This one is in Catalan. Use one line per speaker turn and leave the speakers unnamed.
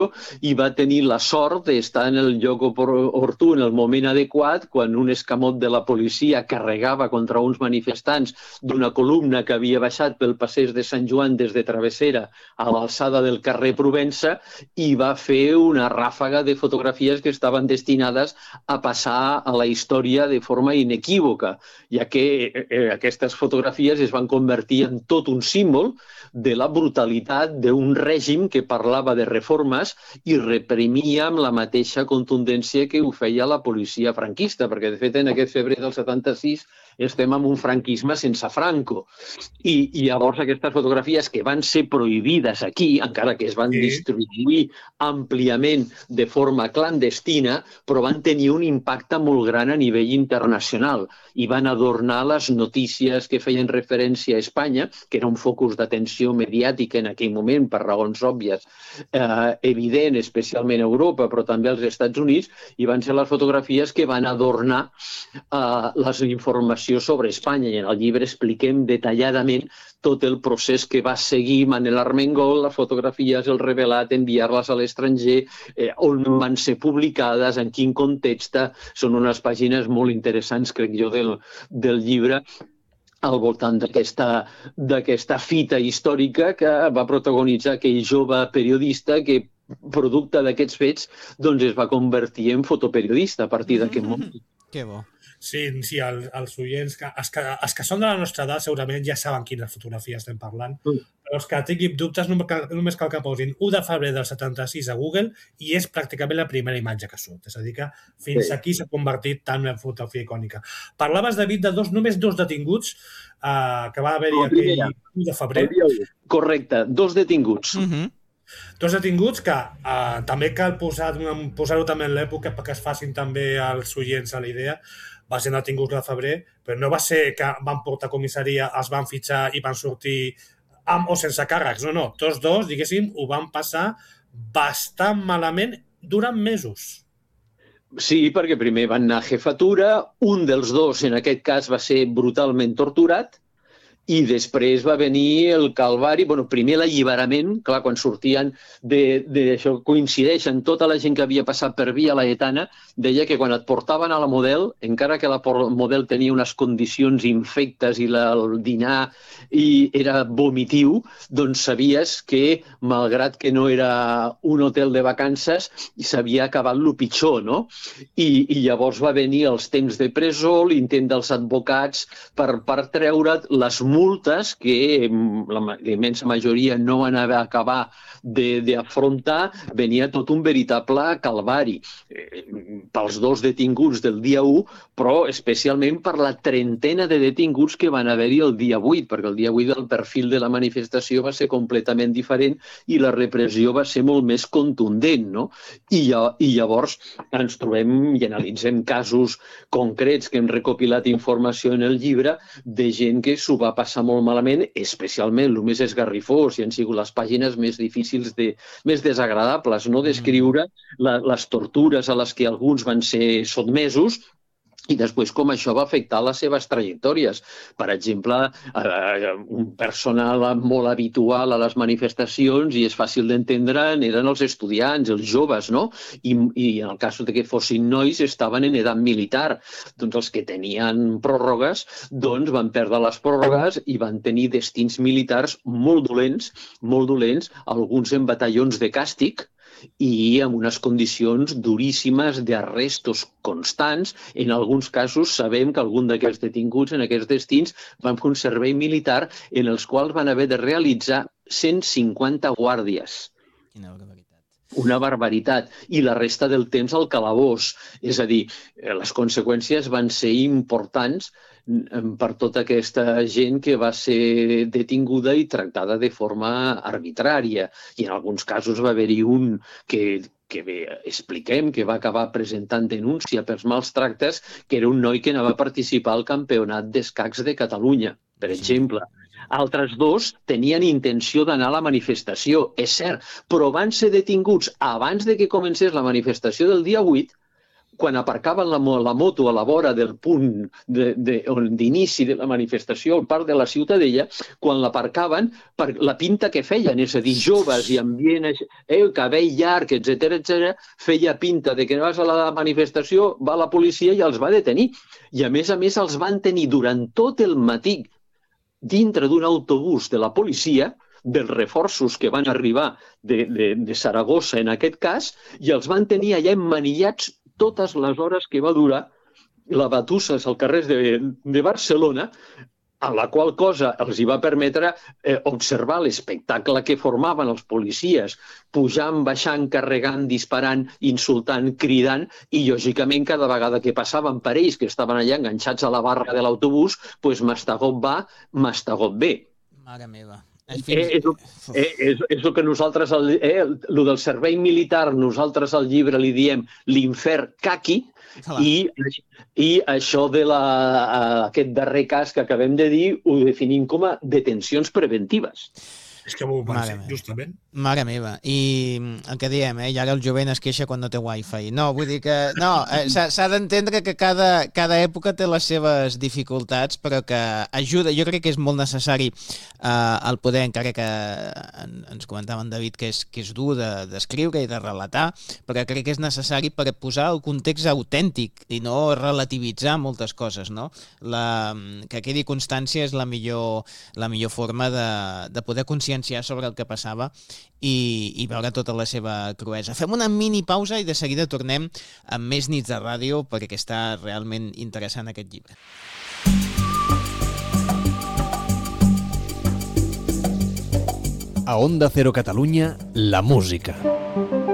i va tenir la sort d'estar en el lloc oportú, en el moment adequat, quan un escamot de la policia carregava contra uns manifestants d'una columna que havia baixat pel passeig de Sant Joan des de Travessera a l'alçada del carrer Provença i va fer una ràfaga de fotografies que estaven destinades a passar a la història de forma inequívoca, ja que aquestes fotografies es van convertir en tot un símbol de la brutalitat d'un règim que parlava de reformes i reprimia amb la mateixa contundència que ho feia la policia franquista, perquè de fet en aquest febrer del 76 estem en un franquisme sense Franco. I llavors aquestes fotografies que van ser prohibides aquí, encara que es van distribuir àmpliament de forma clandestina, però van tenir un impacte molt gran a nivell internacional i van adornar les notícies que feien referència a Espanya, que era un focus d'atenció mediàtica en aquell moment, per raons òbvies, evident, especialment a Europa, però també als Estats Units, i van ser les fotografies que van adornar les informacions sobre Espanya. I en el llibre expliquem detalladament tot el procés que va seguir Manel Armengol, les fotografies, el revelat, enviar-les a l'estranger, on van ser publicades, en quin context. Són unes pàgines molt interessants, crec jo, del llibre, al voltant d'aquesta fita històrica que va protagonitzar aquell jove periodista que, producte d'aquests fets, doncs es va convertir en fotoperiodista a partir d'aquest moment.
Que bo.
Sí, els oients, els que són de la nostra edat segurament ja saben quines fotografies estem parlant, però els que tinguin dubtes només cal que posin 1 de febrer del 76 a Google i és pràcticament la primera imatge que surt. És a dir, que fins aquí s'ha convertit tant en fotografia icònica. Parlaves, David, de només 2 detinguts que va haver-hi aquell 1 de febrer.
Correcte, 2 detinguts.
2 detinguts que també cal posar-ho també en l'època perquè es facin també els oients a la idea. Va ser detinguts de febrer, però no va ser que van portar a comissaria, els van fitxar i van sortir amb o sense càrrecs. No, tots 2, diguéssim, ho van passar bastant malament durant mesos.
Sí, perquè primer van anar a jefatura, un dels 2, en aquest cas, va ser brutalment torturat, i després va venir el calvari, primer l'alliberament, clar, quan sortien d'això, coincideixen tota la gent que havia passat per Via Laietana, deia que quan et portaven a la Model, encara que la Model tenia unes condicions infectes i el dinar era vomitiu, doncs sabies que, malgrat que no era un hotel de vacances, s'havia acabat el pitjor, no? I llavors va venir els temps de presó, l'intent dels advocats per treure't les multes que la immensa majoria no van haver acabar d'afrontar, venia tot un veritable calvari pels 2 detinguts del dia 1, però especialment per la trentena de detinguts que van haver-hi el dia 8, perquè el dia 8 el perfil de la manifestació va ser completament diferent i la repressió va ser molt més contundent, no? I llavors ens trobem i analitzem casos concrets que hem recopilat informació en el llibre de gent que s'ho va passar molt malament, especialment el més esgarrifós i han sigut les pàgines més difícils, més desagradables, no? Descriure les tortures a les que alguns van ser sotmesos i després com això va afectar les seves trajectòries. Per exemple, un personal molt habitual a les manifestacions, i és fàcil d'entendre, eren els estudiants, els joves, no? I en el cas de que fossin nois, estaven en edat militar. Doncs els que tenien pròrrogues van perdre les pròrrogues i van tenir destins militars molt dolents, alguns en batallons de càstig, i amb unes condicions duríssimes d'arrestos constants. En alguns casos sabem que algun d'aquests detinguts en aquests destins van fer un servei militar en els quals van haver de realitzar 150 guàrdies. Una barbaritat. I la resta del temps al calabós. És a dir, les conseqüències van ser importants per tota aquesta gent que va ser detinguda i tractada de forma arbitrària. I en alguns casos va haver-hi un que expliquem que va acabar presentant denúncia pels mals tractes, que era un noi que anava a participar al Campionat d'Escacs de Catalunya, per exemple. Altres 2 tenien intenció d'anar a la manifestació, és cert, però van ser detinguts abans de que comencés la manifestació del dia 8, quan aparcaven la moto a la vora del punt d'inici de la manifestació al parc de la Ciutadella, quan l'aparcaven, per la pinta que feien, és a dir, joves i ambient, cabell llarg, etc, feia pinta de que vas a la manifestació, va la policia i els va detenir. I a més els van tenir durant tot el matí dintre d'un autobús de la policia, dels reforços que van arribar de Saragossa en aquest cas, i els van tenir allà emmanillats totes les hores que va durar la batussa als carrers de Barcelona, a la qual cosa els hi va permetre observar l'espectacle que formaven els policies, pujant, baixant, carregant, disparant, insultant, cridant, i lògicament cada vegada que passaven per ells, que estaven allà enganxats a la barra de l'autobús, doncs Mastagot va, Mastagot ve.
Mare meva.
És el que nosaltres, el del servei militar, nosaltres al llibre li diem l'infern caqui, i això aquest darrer cas que acabem de dir ho definim com a detencions preventives.
És que m'ho pensi, justament.
Mare meva. I el que diem, i ara el jovent es queixa quan no té wifi. No, vull dir que... No, s'ha d'entendre que cada època té les seves dificultats, però que ajuda. Jo crec que és molt necessari el poder, encara que ens comentava en David que és dur d'escriure i de relatar, però crec que és necessari per posar el context autèntic i no relativitzar moltes coses, no? Que quedi constància és la millor forma de poder conscienciar sobre el que passava i veure tota la seva cruesa. Fem una mini pausa i de seguida tornem amb més nits de ràdio perquè està realment interessant aquest llibre.
A Onda Cero Catalunya, la música.